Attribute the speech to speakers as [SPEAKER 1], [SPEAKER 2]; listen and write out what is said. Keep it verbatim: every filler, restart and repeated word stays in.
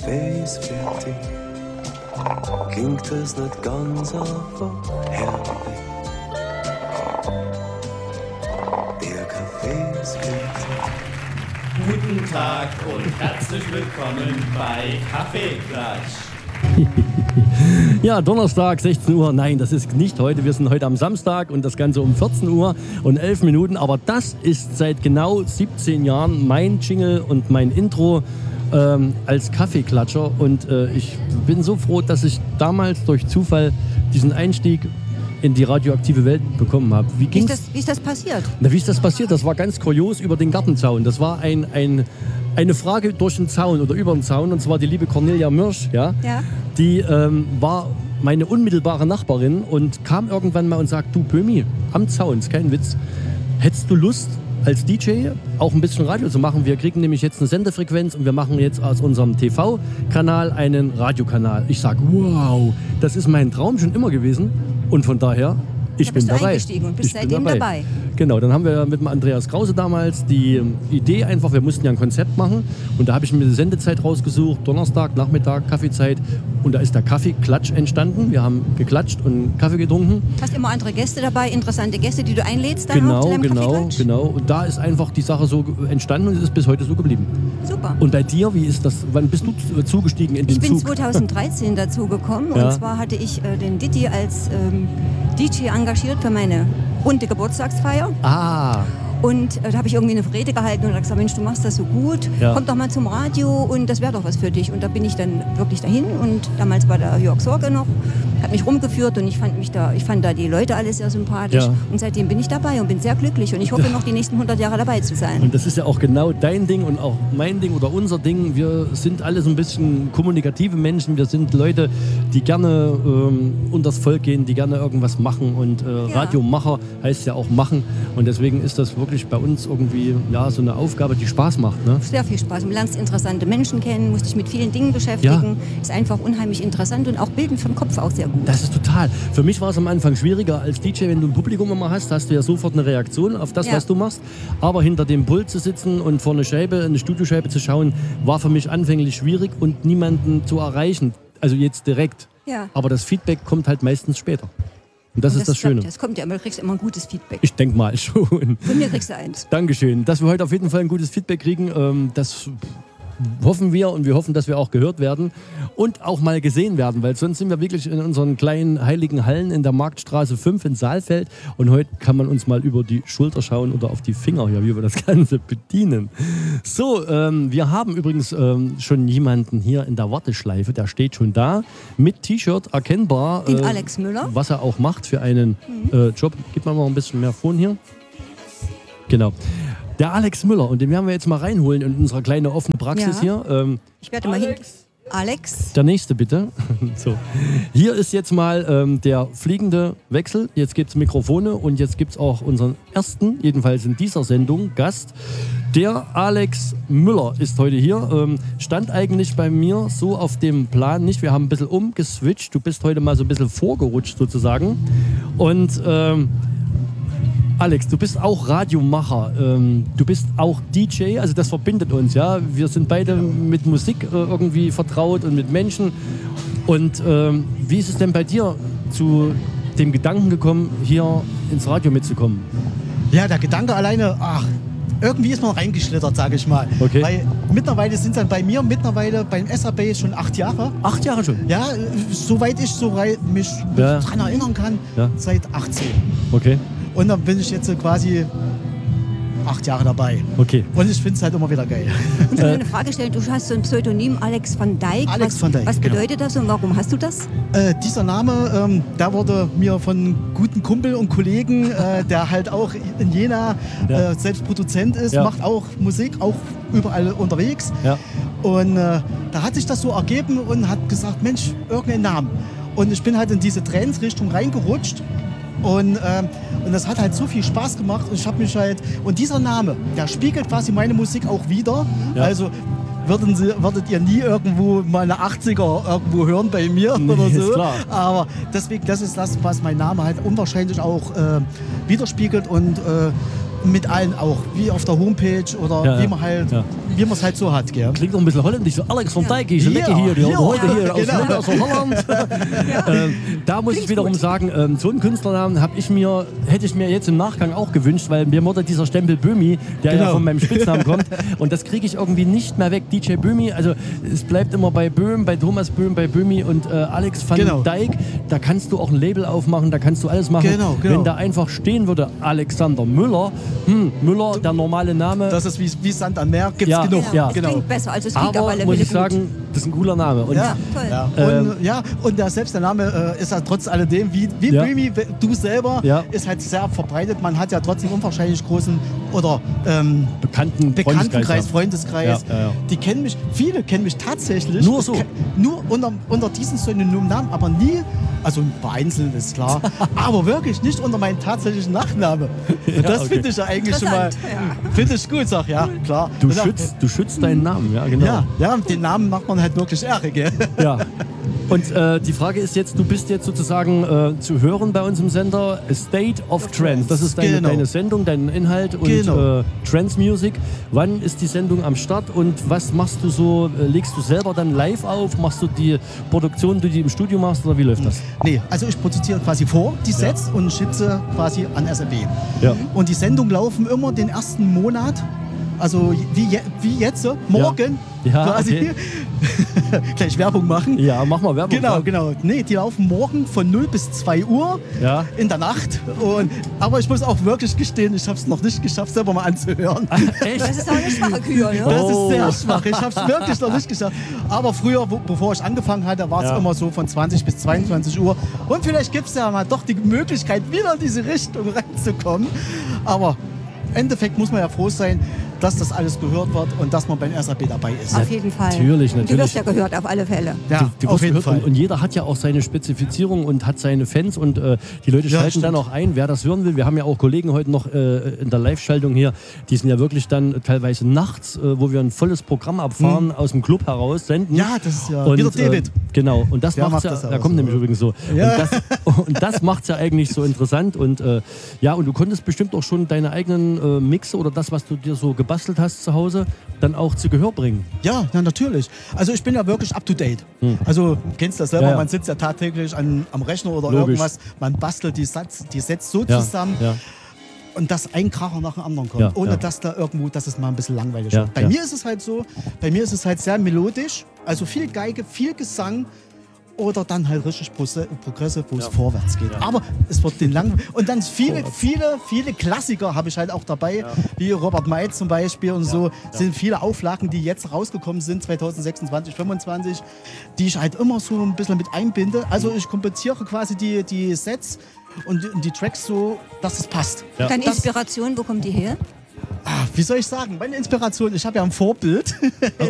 [SPEAKER 1] Kaffee ist fertig, klingt es nicht ganz, aber herrlich. Der Kaffee ist fertig.
[SPEAKER 2] Guten Tag und herzlich willkommen bei Kaffeeklatsch.
[SPEAKER 3] Ja, Donnerstag, sechzehn Uhr. Nein, das ist nicht heute. Wir sind heute am Samstag und das Ganze um vierzehn Uhr und elf Minuten. Aber das ist seit genau siebzehn Jahren mein Jingle und mein Intro ähm, als Kaffeeklatscher. Und äh, ich bin so froh, dass ich damals durch Zufall diesen Einstieg in die radioaktive Welt bekommen habe. Wie,
[SPEAKER 4] wie, ist das, wie ist das passiert?
[SPEAKER 3] Na, wie ist das passiert? Das war ganz kurios über den Gartenzaun. Das war ein... ein Eine Frage durch den Zaun oder über den Zaun, und zwar die liebe Cornelia Mürsch, ja,
[SPEAKER 4] ja.
[SPEAKER 3] die ähm, war meine unmittelbare Nachbarin und kam irgendwann mal und sagt, du Böhmi, am Zaun, ist kein Witz, hättest du Lust als D J auch ein bisschen Radio zu machen? Wir kriegen nämlich jetzt eine Sendefrequenz und wir machen jetzt aus unserem T V-Kanal einen Radiokanal. Ich sage, wow, das ist mein Traum schon immer gewesen und von daher... Ich bin dabei.
[SPEAKER 4] Eingestiegen und bist
[SPEAKER 3] ich
[SPEAKER 4] seitdem dabei. dabei.
[SPEAKER 3] Genau, dann haben wir mit dem Andreas Krause damals die Idee einfach, wir mussten ja ein Konzept machen und da habe ich mir eine Sendezeit rausgesucht, Donnerstag, Nachmittag, Kaffeezeit und da ist der Kaffeeklatsch entstanden. Wir haben geklatscht und Kaffee getrunken.
[SPEAKER 4] Hast immer andere Gäste dabei, interessante Gäste, die du einlädst dann
[SPEAKER 3] genau,
[SPEAKER 4] auch zu deinem
[SPEAKER 3] Genau,
[SPEAKER 4] Kaffeeklatsch?
[SPEAKER 3] genau. Und da ist einfach die Sache so entstanden und es ist bis heute so geblieben.
[SPEAKER 4] Super.
[SPEAKER 3] Und bei dir, wie ist das? Wann bist du zugestiegen in den
[SPEAKER 4] ich
[SPEAKER 3] Zug?
[SPEAKER 4] Ich bin zweitausenddreizehn dazu gekommen
[SPEAKER 3] ja.
[SPEAKER 4] und zwar hatte ich äh, den Didi als ähm, D J engagiert für meine runde Geburtstagsfeier.
[SPEAKER 3] Ah.
[SPEAKER 4] Und äh, da habe ich irgendwie eine Rede gehalten und gesagt, Mensch, du machst das so gut, ja. komm doch mal zum Radio und das wäre doch was für dich. Und da bin ich dann wirklich dahin und damals war der Jörg Sorge noch, hat mich rumgeführt und ich fand, mich da, ich fand da die Leute alle sehr sympathisch. Ja. Und seitdem bin ich dabei und bin sehr glücklich und ich hoffe noch die nächsten hundert Jahre dabei zu sein.
[SPEAKER 3] Und das ist ja auch genau dein Ding und auch mein Ding oder unser Ding. Wir sind alle so ein bisschen kommunikative Menschen, wir sind Leute, die gerne ähm, unter das Volk gehen, die gerne irgendwas machen und äh, ja. Radiomacher heißt ja auch machen und deswegen ist das wirklich bei uns irgendwie ja, so eine Aufgabe, die Spaß macht. Ne?
[SPEAKER 4] Sehr viel Spaß. Du lernst interessante Menschen kennen, musst dich mit vielen Dingen beschäftigen. Ja. Ist einfach unheimlich interessant und auch bildend vom Kopf auch sehr gut.
[SPEAKER 3] Das ist total. Für mich war es am Anfang schwieriger als D J, wenn du ein Publikum immer hast, hast du ja sofort eine Reaktion auf das, ja. was du machst. Aber hinter dem Pult zu sitzen und vor eine Scheibe, eine Studioscheibe zu schauen, war für mich anfänglich schwierig und niemanden zu erreichen. Also jetzt direkt.
[SPEAKER 4] Ja.
[SPEAKER 3] Aber das Feedback kommt halt meistens später. Und das, und das ist das Schöne.
[SPEAKER 4] Das kommt ja immer, du kriegst immer ein gutes Feedback.
[SPEAKER 3] Ich denke mal schon.
[SPEAKER 4] Von mir kriegst du eins.
[SPEAKER 3] Dankeschön. Dass wir heute auf jeden Fall ein gutes Feedback kriegen, das hoffen wir und wir hoffen, dass wir auch gehört werden und auch mal gesehen werden, weil sonst sind wir wirklich in unseren kleinen heiligen Hallen in der Marktstraße fünf in Saalfeld und heute kann man uns mal über die Schulter schauen oder auf die Finger hier, wie wir das Ganze bedienen. So, ähm, wir haben übrigens ähm, schon jemanden hier in der Warteschleife, der steht schon da, mit T-Shirt erkennbar.
[SPEAKER 4] Den
[SPEAKER 3] äh,
[SPEAKER 4] Alex Müller.
[SPEAKER 3] Was er auch macht für einen mhm. äh, Job. Gib mal noch ein bisschen mehr Phone hier. Genau. Der Alex Müller, und den werden wir jetzt mal reinholen in unsere kleine offene Praxis ja. hier. Ähm,
[SPEAKER 4] ich werde mal hin. Alex.
[SPEAKER 3] Der nächste bitte. So. Hier ist jetzt mal ähm, der fliegende Wechsel. Jetzt gibt es Mikrofone und jetzt gibt es auch unseren ersten, jedenfalls in dieser Sendung, Gast. Der Alex Müller ist heute hier. Ähm, stand eigentlich bei mir so auf dem Plan nicht. Wir haben ein bisschen umgeswitcht. Du bist heute mal so ein bisschen vorgerutscht sozusagen. Und ähm, Alex, du bist auch Radiomacher, ähm, du bist auch D J, also das verbindet uns, ja. Wir sind beide mit Musik äh, irgendwie vertraut und mit Menschen. Und ähm, wie ist es denn bei dir zu dem Gedanken gekommen, hier ins Radio mitzukommen?
[SPEAKER 5] Ja, der Gedanke alleine, ach, irgendwie ist man reingeschlittert, sage ich mal.
[SPEAKER 3] Okay.
[SPEAKER 5] Weil mittlerweile sind es dann bei mir, mittlerweile beim S A B schon acht Jahre.
[SPEAKER 3] Acht Jahre schon?
[SPEAKER 5] Ja, soweit ich so rei- mich
[SPEAKER 3] ja.
[SPEAKER 5] daran erinnern kann, ja. seit achtzehn.
[SPEAKER 3] Okay.
[SPEAKER 5] Und dann bin ich jetzt quasi acht Jahre dabei.
[SPEAKER 3] Okay.
[SPEAKER 5] Und ich finde es halt immer wieder geil.
[SPEAKER 4] Und ich will eine Frage stellen, du hast so ein Pseudonym Alex van Dijk.
[SPEAKER 5] Alex
[SPEAKER 4] was,
[SPEAKER 5] van Dijk,
[SPEAKER 4] Was bedeutet
[SPEAKER 5] genau.
[SPEAKER 4] das und warum hast du das?
[SPEAKER 5] Äh, dieser Name, ähm, der wurde mir von einem guten Kumpel und Kollegen, äh, der halt auch in Jena
[SPEAKER 3] ja.
[SPEAKER 5] äh, selbst Produzent ist,
[SPEAKER 3] ja.
[SPEAKER 5] macht auch Musik, auch überall unterwegs.
[SPEAKER 3] Ja.
[SPEAKER 5] Und äh, da hat sich das so ergeben und hat gesagt, Mensch, irgendeinen Namen. Und ich bin halt in diese Trance-Richtung reingerutscht. Und, ähm, und das hat halt so viel Spaß gemacht und ich habe mich halt, und dieser Name, der spiegelt quasi meine Musik auch wieder. Ja. Also würden Sie, würdet ihr nie irgendwo mal eine achtziger irgendwo hören bei mir
[SPEAKER 3] nee,
[SPEAKER 5] oder so.
[SPEAKER 3] Ist klar.
[SPEAKER 5] Aber deswegen, das ist das, was mein Name halt unwahrscheinlich auch äh, widerspiegelt und äh, mit allen auch, wie auf der Homepage oder
[SPEAKER 3] Ja,
[SPEAKER 5] wie
[SPEAKER 3] ja.
[SPEAKER 5] man halt,
[SPEAKER 3] Ja.
[SPEAKER 5] wie man es halt so hat, gell?
[SPEAKER 3] Klingt auch ein bisschen holländisch, so Alex von Dijk, ich
[SPEAKER 5] Ja.
[SPEAKER 3] lecke hier, die
[SPEAKER 5] Ja.
[SPEAKER 3] heute hier aus,
[SPEAKER 5] Genau.
[SPEAKER 3] aus Holland. ähm, da muss ich wiederum sagen, ähm, so einen Künstlernamen habe ich mir, hätte ich mir jetzt im Nachgang auch gewünscht, weil mir wurde dieser Stempel Böhmi, der ja
[SPEAKER 5] Genau.
[SPEAKER 3] von meinem Spitznamen kommt, und das kriege ich irgendwie nicht mehr weg. D J Böhmi, also es bleibt immer bei Böhm, bei Thomas Böhm, bei Böhmi und äh, Alex van
[SPEAKER 5] Genau.
[SPEAKER 3] Dijk. Da kannst du auch ein Label aufmachen, da kannst du alles machen.
[SPEAKER 5] Genau, genau.
[SPEAKER 3] Wenn da einfach stehen würde, Alexander Müller, hm, Müller, der normale Name.
[SPEAKER 5] Das ist wie, wie Sand am Meer, gibt's
[SPEAKER 3] Ja.
[SPEAKER 5] genug.
[SPEAKER 3] Ja.
[SPEAKER 4] Das
[SPEAKER 5] Genau.
[SPEAKER 4] klingt besser, also es klingt auf
[SPEAKER 3] Aber
[SPEAKER 4] alle
[SPEAKER 3] muss
[SPEAKER 4] Fälle
[SPEAKER 3] ich
[SPEAKER 4] gut.
[SPEAKER 3] sagen, das ist ein cooler Name. Und
[SPEAKER 5] Ja,
[SPEAKER 4] toll.
[SPEAKER 5] ja.
[SPEAKER 3] Ähm,
[SPEAKER 5] Und, ja, und der, selbst der Name äh, ist ja trotz alledem, wie, wie
[SPEAKER 3] Ja.
[SPEAKER 5] Böhmi, du selber,
[SPEAKER 3] Ja.
[SPEAKER 5] ist halt sehr verbreitet. Man hat ja trotzdem unwahrscheinlich großen oder ähm,
[SPEAKER 3] bekannten
[SPEAKER 5] Bekanntenkreis,
[SPEAKER 3] ja.
[SPEAKER 5] Freundeskreis.
[SPEAKER 3] Ja, ja, ja.
[SPEAKER 5] Die kennen mich, viele kennen mich tatsächlich.
[SPEAKER 3] Nur
[SPEAKER 5] Es
[SPEAKER 3] so?
[SPEAKER 5] ke- Nur unter, unter diesen Synonymnamen, aber nie, also ein paar Einzelne ist klar, aber wirklich nicht unter meinen tatsächlichen Nachnamen. Und das
[SPEAKER 3] okay.
[SPEAKER 5] finde ich ja eigentlich schon mal, finde ich gut, sag ja, klar.
[SPEAKER 3] Du
[SPEAKER 5] Und da-
[SPEAKER 3] schützt, du schützt deinen Namen, ja, genau.
[SPEAKER 5] Ja, ja, den Namen macht man halt wirklich Ehre, gell?
[SPEAKER 3] Ja. Und äh, die Frage ist jetzt, du bist jetzt sozusagen äh, zu hören bei uns im Sender A State of Trance. Das ist deine,
[SPEAKER 5] Genau.
[SPEAKER 3] deine Sendung, dein Inhalt und
[SPEAKER 5] Genau.
[SPEAKER 3] äh, Trance Music. Wann ist die Sendung am Start und was machst du so? Äh, legst du selber dann live auf? Machst du die Produktion, die du im Studio machst oder wie läuft das?
[SPEAKER 5] Nee, also ich produziere quasi vor die Sets und schicke quasi an S R B.
[SPEAKER 3] Ja.
[SPEAKER 5] Und die Sendungen laufen immer den ersten Monat, also wie, je, wie jetzt, morgen
[SPEAKER 3] Ja,
[SPEAKER 5] quasi.
[SPEAKER 3] okay.
[SPEAKER 5] Gleich Werbung machen.
[SPEAKER 3] Ja, mach mal Werbung.
[SPEAKER 5] Genau, genau. Nee, die laufen morgen von null bis zwei Uhr
[SPEAKER 3] Ja.
[SPEAKER 5] in der Nacht. Und, aber ich muss auch wirklich gestehen, ich habe es noch nicht geschafft, selber mal anzuhören.
[SPEAKER 3] Echt?
[SPEAKER 4] Das ist auch eine schwache Kühe, ne?
[SPEAKER 5] Das
[SPEAKER 3] Oh.
[SPEAKER 5] ist sehr schwach. Ich habe es wirklich noch nicht geschafft. Aber früher, wo, bevor ich angefangen hatte, war es
[SPEAKER 3] Ja.
[SPEAKER 5] immer so von zwanzig bis zweiundzwanzig Uhr. Und vielleicht gibt es ja mal doch die Möglichkeit, wieder in diese Richtung reinzukommen. Aber im Endeffekt muss man ja froh sein, dass das alles gehört wird und dass man beim S A B dabei ist.
[SPEAKER 4] Auf jeden Fall.
[SPEAKER 3] Natürlich,
[SPEAKER 4] Du
[SPEAKER 3] natürlich.
[SPEAKER 4] wirst ja gehört, auf alle Fälle.
[SPEAKER 5] Ja,
[SPEAKER 3] Du, du
[SPEAKER 5] auf
[SPEAKER 3] wirst
[SPEAKER 5] jeden
[SPEAKER 3] gehört
[SPEAKER 5] Fall.
[SPEAKER 3] und, und jeder hat ja auch seine Spezifizierung und hat seine Fans und äh, die Leute
[SPEAKER 5] Ja,
[SPEAKER 3] schalten
[SPEAKER 5] stimmt.
[SPEAKER 3] dann auch ein, wer das hören will. Wir haben ja auch Kollegen heute noch äh, in der Live-Schaltung hier, die sind ja wirklich dann teilweise nachts, äh, wo wir ein volles Programm abfahren, aus dem Club heraus senden.
[SPEAKER 5] Ja, das ist ja
[SPEAKER 3] und,
[SPEAKER 5] wieder David.
[SPEAKER 3] Äh, genau, und das
[SPEAKER 5] Der
[SPEAKER 3] macht's
[SPEAKER 5] macht
[SPEAKER 3] ja,
[SPEAKER 5] das ja
[SPEAKER 3] da
[SPEAKER 5] auch
[SPEAKER 3] kommt
[SPEAKER 5] so.
[SPEAKER 3] nämlich übrigens so.
[SPEAKER 5] Ja.
[SPEAKER 3] Und das, und das macht es ja eigentlich so interessant und äh, ja, und du konntest bestimmt auch schon deine eigenen äh, Mixe oder das, was du dir so gebastelt hast zu Hause, dann auch zu Gehör bringen.
[SPEAKER 5] Ja, ja, natürlich. Also ich bin ja wirklich up to date. Also kennst du das selber,
[SPEAKER 3] Ja, ja.
[SPEAKER 5] man sitzt ja tagtäglich an, am Rechner oder
[SPEAKER 3] Logisch.
[SPEAKER 5] irgendwas, man bastelt die, Satz, die Sets so
[SPEAKER 3] Ja,
[SPEAKER 5] zusammen
[SPEAKER 3] ja.
[SPEAKER 5] und dass ein Kracher nach dem anderen kommt,
[SPEAKER 3] Ja,
[SPEAKER 5] ohne
[SPEAKER 3] ja.
[SPEAKER 5] dass da irgendwo, dass es mal ein bisschen langweilig
[SPEAKER 3] Ja,
[SPEAKER 5] wird. Bei
[SPEAKER 3] ja.
[SPEAKER 5] mir ist es halt so, bei mir ist es halt sehr melodisch, also viel Geige, viel Gesang oder dann halt richtig Prose- progressive, wo es vorwärts geht. Aber es wird den lang und dann viele, viele, viele Klassiker habe ich halt auch dabei, wie Robert May zum Beispiel und so, sind viele Auflagen, die jetzt rausgekommen sind, zwanzig sechsundzwanzig, fünfundzwanzig, die ich halt immer so ein bisschen mit einbinde. Also ich kompensiere quasi die, die Sets und die, die Tracks so, dass es passt.
[SPEAKER 3] Ja.
[SPEAKER 4] Deine
[SPEAKER 5] Das-
[SPEAKER 4] Inspiration, wo kommt die her?
[SPEAKER 5] Ah, wie soll ich sagen? Meine Inspiration, ich habe ja ein Vorbild.